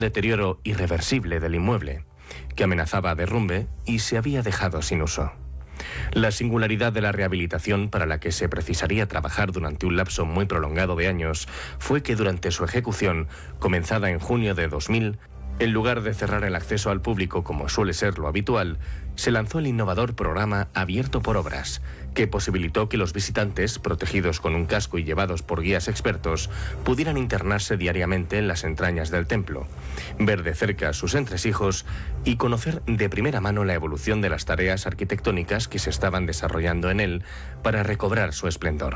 deterioro irreversible del inmueble, que amenazaba derrumbe y se había dejado sin uso. La singularidad de la rehabilitación, para la que se precisaría trabajar durante un lapso muy prolongado de años, fue que durante su ejecución, comenzada en junio de 2000, en lugar de cerrar el acceso al público como suele ser lo habitual, se lanzó el innovador programa Abierto por Obras, que posibilitó que los visitantes, protegidos con un casco y llevados por guías expertos, pudieran internarse diariamente en las entrañas del templo, ver de cerca sus entresijos y conocer de primera mano la evolución de las tareas arquitectónicas que se estaban desarrollando en él para recobrar su esplendor.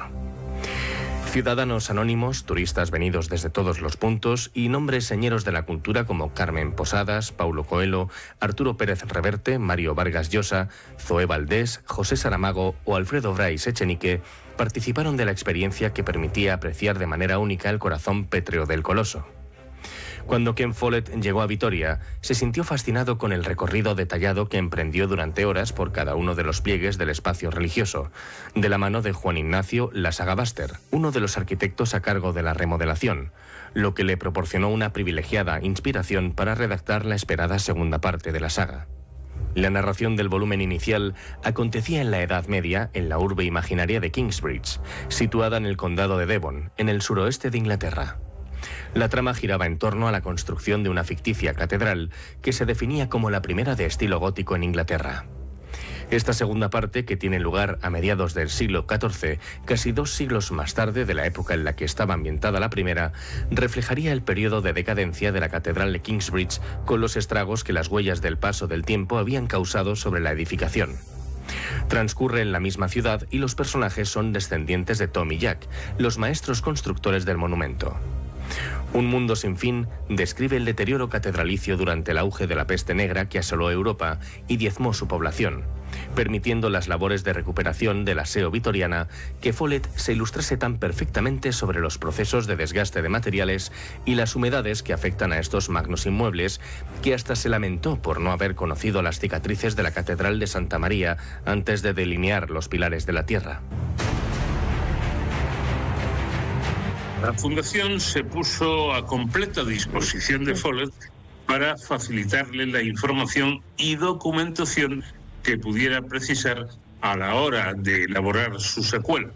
Ciudadanos anónimos, turistas venidos desde todos los puntos y nombres señeros de la cultura como Carmen Posadas, Paulo Coelho, Arturo Pérez Reverte, Mario Vargas Llosa, Zoé Valdés, José Saramago o Alfredo Brais Echenique participaron de la experiencia que permitía apreciar de manera única el corazón pétreo del coloso. Cuando Ken Follett llegó a Vitoria, se sintió fascinado con el recorrido detallado que emprendió durante horas por cada uno de los pliegues del espacio religioso, de la mano de Juan Ignacio Lasagabaster, uno de los arquitectos a cargo de la remodelación, lo que le proporcionó una privilegiada inspiración para redactar la esperada segunda parte de la saga. La narración del volumen inicial acontecía en la Edad Media en la urbe imaginaria de Kingsbridge, situada en el condado de Devon, en el suroeste de Inglaterra. La trama giraba en torno a la construcción de una ficticia catedral que se definía como la primera de estilo gótico en Inglaterra. Esta segunda parte, que tiene lugar a mediados del siglo XIV, casi 2 siglos más tarde de la época en la que estaba ambientada la primera, reflejaría el periodo de decadencia de la catedral de Kingsbridge con los estragos que las huellas del paso del tiempo habían causado sobre la edificación. Transcurre en la misma ciudad y los personajes son descendientes de Tom y Jack, los maestros constructores del monumento. Un mundo sin fin describe el deterioro catedralicio durante el auge de la peste negra que asoló Europa y diezmó su población, permitiendo las labores de recuperación del aseo vitoriana que Follett se ilustrase tan perfectamente sobre los procesos de desgaste de materiales y las humedades que afectan a estos magnos inmuebles, que hasta se lamentó por no haber conocido las cicatrices de la Catedral de Santa María antes de delinear los pilares de la tierra. La Fundación se puso a completa disposición de Follett para facilitarle la información y documentación que pudiera precisar a la hora de elaborar su secuela.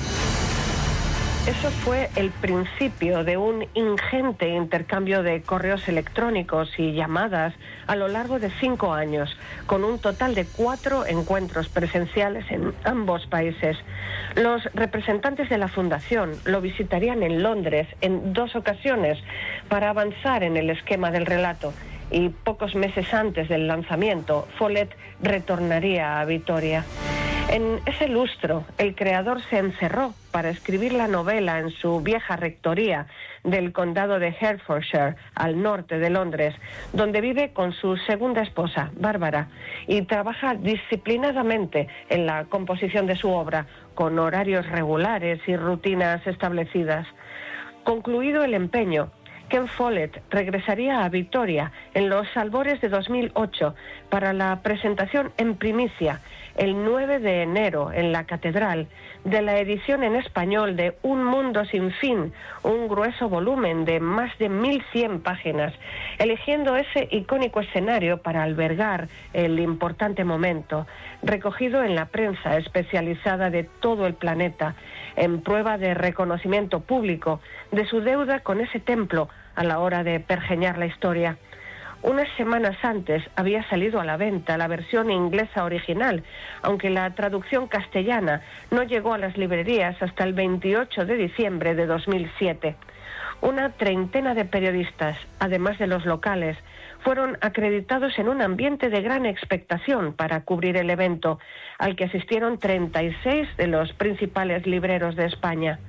Eso fue el principio de un ingente intercambio de correos electrónicos y llamadas a lo largo de 5 años, con un total de 4 encuentros presenciales en ambos países. Los representantes de la Fundación lo visitarían en Londres en 2 ocasiones para avanzar en el esquema del relato, y pocos meses antes del lanzamiento, Follett retornaría a Vitoria. En ese lustro, el creador se encerró para escribir la novela en su vieja rectoría del condado de Hertfordshire, al norte de Londres, donde vive con su segunda esposa, Bárbara, y trabaja disciplinadamente en la composición de su obra, con horarios regulares y rutinas establecidas. Concluido el empeño, Ken Follett regresaría a Vitoria en los albores de 2008 para la presentación en primicia, el 9 de enero en la Catedral, de la edición en español de Un mundo sin fin, un grueso volumen de más de 1100 páginas, eligiendo ese icónico escenario para albergar el importante momento, recogido en la prensa especializada de todo el planeta, en prueba de reconocimiento público de su deuda con ese templo a la hora de pergeñar la historia. Unas semanas antes había salido a la venta la versión inglesa original, aunque la traducción castellana no llegó a las librerías hasta el 28 de diciembre de 2007. Una treintena de periodistas, además de los locales, fueron acreditados en un ambiente de gran expectación para cubrir el evento, al que asistieron 36 de los principales libreros de España.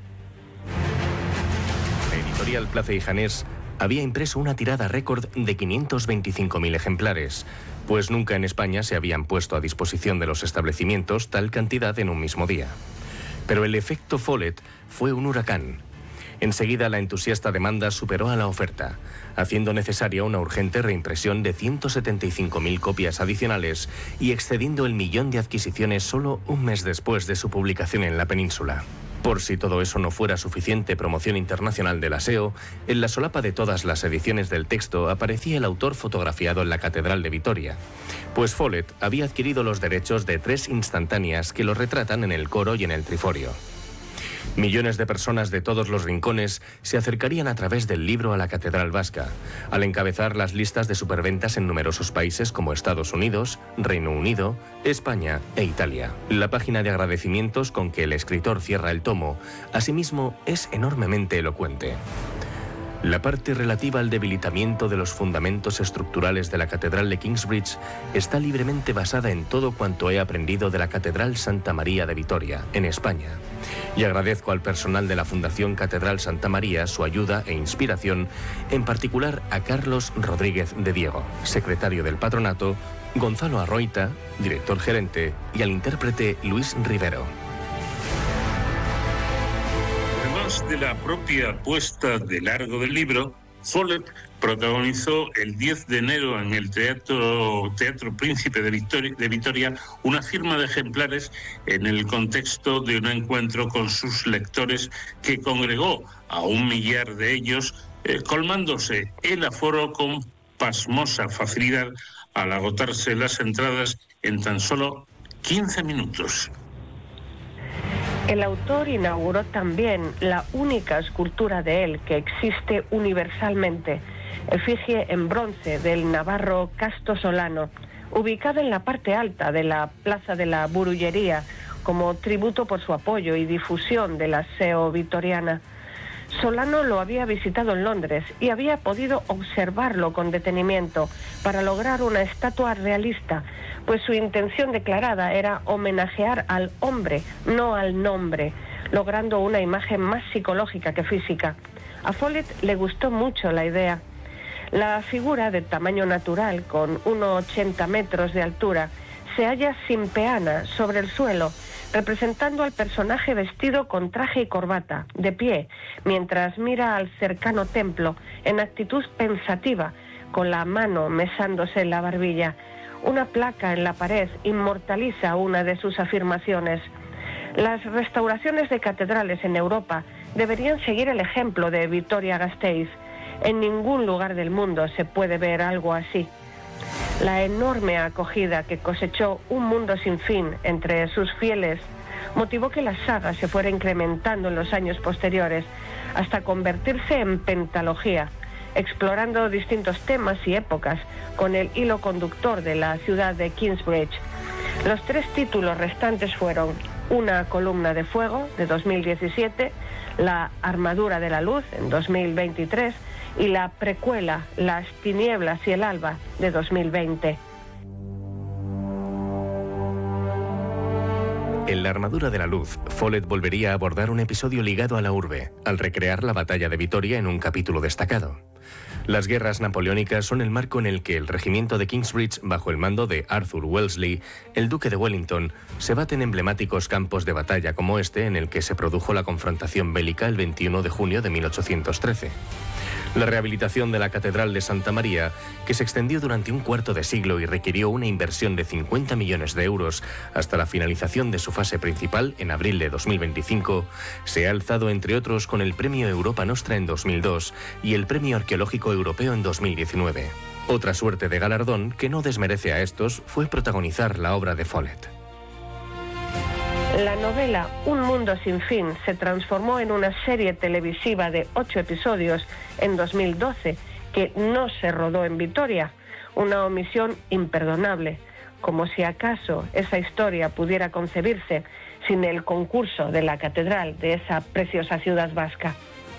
La editorial Plaza y Janés había impreso una tirada récord de 525.000 ejemplares, pues nunca en España se habían puesto a disposición de los establecimientos tal cantidad en un mismo día. Pero el efecto Follett fue un huracán. Enseguida la entusiasta demanda superó a la oferta, haciendo necesaria una urgente reimpresión de 175.000 copias adicionales y excediendo el 1.000.000 de adquisiciones solo un mes después de su publicación en la península. Por si todo eso no fuera suficiente promoción internacional del aseo, en la solapa de todas las ediciones del texto aparecía el autor fotografiado en la Catedral de Vitoria, pues Follett había adquirido los derechos de 3 instantáneas que lo retratan en el coro y en el triforio. Millones de personas de todos los rincones se acercarían a través del libro a la Catedral Vasca, al encabezar las listas de superventas en numerosos países como Estados Unidos, Reino Unido, España e Italia. La página de agradecimientos con que el escritor cierra el tomo, asimismo, es enormemente elocuente. La parte relativa al debilitamiento de los fundamentos estructurales de la Catedral de Kingsbridge está libremente basada en todo cuanto he aprendido de la Catedral Santa María de Vitoria, en España. Y agradezco al personal de la Fundación Catedral Santa María su ayuda e inspiración, en particular a Carlos Rodríguez de Diego, secretario del patronato, Gonzalo Arroita, director gerente, y al intérprete Luis Rivero. De la propia puesta de largo del libro, Follett protagonizó el 10 de enero en el Teatro Príncipe de Vitoria una firma de ejemplares en el contexto de un encuentro con sus lectores que congregó a 1 millar de ellos, colmándose el aforo con pasmosa facilidad al agotarse las entradas en tan solo 15 minutos. El autor inauguró también la única escultura de él que existe universalmente, efigie en bronce del navarro Casto Solano, ubicada en la parte alta de la Plaza de la Burullería, como tributo por su apoyo y difusión de la SEO vitoriana. Solano lo había visitado en Londres y había podido observarlo con detenimiento para lograr una estatua realista, pues su intención declarada era homenajear al hombre, no al nombre, logrando una imagen más psicológica que física. A Follett le gustó mucho la idea. La figura de tamaño natural, con 1,80 metros de altura, se halla sin peana sobre el suelo, representando al personaje vestido con traje y corbata, de pie, mientras mira al cercano templo, en actitud pensativa, con la mano mesándose en la barbilla. Una placa en la pared inmortaliza una de sus afirmaciones. Las restauraciones de catedrales en Europa deberían seguir el ejemplo de Vitoria-Gasteiz. En ningún lugar del mundo se puede ver algo así. La enorme acogida que cosechó Un mundo sin fin entre sus fieles motivó que la saga se fuera incrementando en los años posteriores hasta convertirse en pentalogía, explorando distintos temas y épocas con el hilo conductor de la ciudad de Kingsbridge. Los 3 títulos restantes fueron Una columna de fuego, de 2017, La armadura de la luz, en 2023, y la precuela Las tinieblas y el alba, de 2020. En La armadura de la luz, Follett volvería a abordar un episodio ligado a la urbe, al recrear la batalla de Vitoria en un capítulo destacado. Las guerras napoleónicas son el marco en el que el regimiento de Kingsbridge, bajo el mando de Arthur Wellesley, el duque de Wellington, se bate en emblemáticos campos de batalla como este en el que se produjo la confrontación bélica el 21 de junio de 1813. La rehabilitación de la Catedral de Santa María, que se extendió durante un cuarto de siglo y requirió una inversión de 50 millones de euros hasta la finalización de su fase principal en abril de 2025, se ha alzado entre otros con el Premio Europa Nostra en 2002 y el Premio Arqueológico Europeo en 2019. Otra suerte de galardón que no desmerece a estos fue protagonizar la obra de Follett. La novela Un mundo sin fin se transformó en una serie televisiva de 8 episodios en 2012, que no se rodó en Vitoria, una omisión imperdonable, como si acaso esa historia pudiera concebirse sin el concurso de la catedral de esa preciosa ciudad vasca.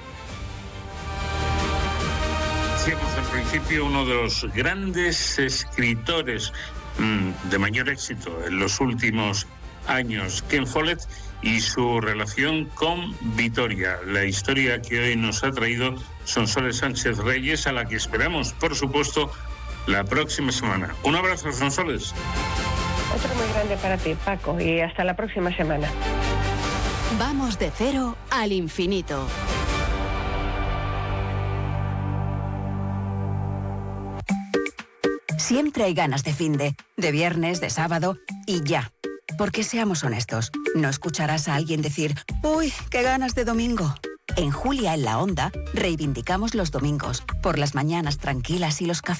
Decíamos al principio, uno de los grandes escritores de mayor éxito en los últimos años, Ken Follett, y su relación con Vitoria. La historia que hoy nos ha traído Sonsoles Sánchez Reyes, a la que esperamos, por supuesto, la próxima semana. Un abrazo, Sonsoles. Otro muy grande para ti, Paco, y hasta la próxima semana. Vamos de cero al infinito. Siempre hay ganas de finde, de viernes, de sábado y ya. Porque seamos honestos, no escucharás a alguien decir, ¡uy, qué ganas de domingo! En Julia en la Onda, reivindicamos los domingos, por las mañanas tranquilas y los cafés.